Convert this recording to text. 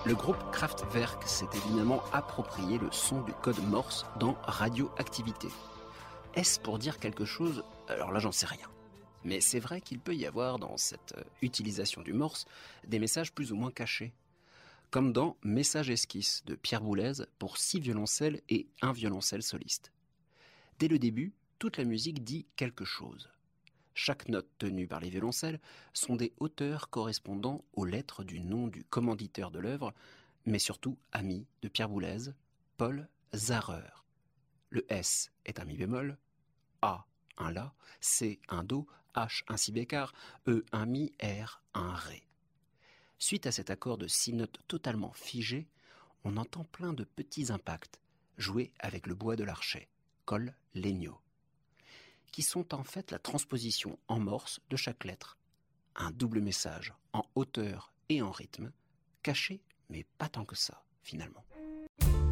Le groupe Kraftwerk s'est évidemment approprié le son du code Morse dans Radioactivité. Est-ce pour dire quelque chose ? Alors là, j'en sais rien. Mais c'est vrai qu'il peut y avoir dans cette utilisation du Morse des messages plus ou moins cachés. Comme dans Message esquisse de Pierre Boulez pour 6 violoncelles et 1 violoncelle soliste. Dès le début, toute la musique dit quelque chose. Chaque note tenue par les violoncelles sont des hauteurs correspondant aux lettres du nom du commanditeur de l'œuvre, mais surtout ami de Pierre Boulez, Paul Zarrer. Le S est un mi bémol, A un La, C un Do, H un si bécard, E un mi, R un Ré. Suite à cet accord de 6 notes totalement figées, on entend plein de petits impacts, joués avec le bois de l'archet, col legno, qui sont en fait la transposition en morse de chaque lettre. Un double message en hauteur et en rythme, caché mais pas tant que ça, finalement.